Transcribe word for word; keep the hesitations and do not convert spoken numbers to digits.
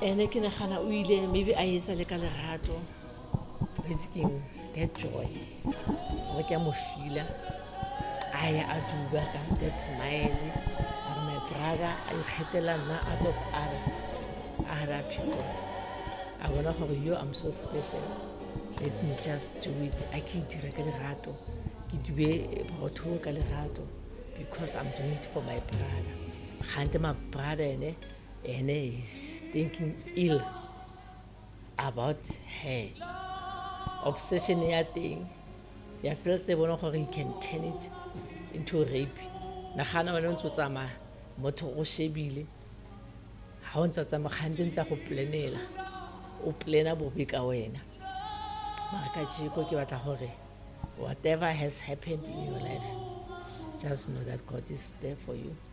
ene ke nagana o ile maybe a etsa le ka lerato it's king that joy gore ke a mo fila a ya a duba ka that smile a re my brother a ikgethela nna out of other other people a bona gore yo I'm so special let me just do it a ke dira ka lerato ke dube borotho ka lerato because I'm doing it for my brother gante my brother ene ene is thinking ill about her obsession ya thing ya feel se bona gore he can turn it into rape nagana wena o ntse o tsamaya motho o shebile ha o ntse tsamaya gantse ntse go planela o plana bobe ka wena mara ka jeko ke batla gore whatever has happened in your life just know that God is there for you.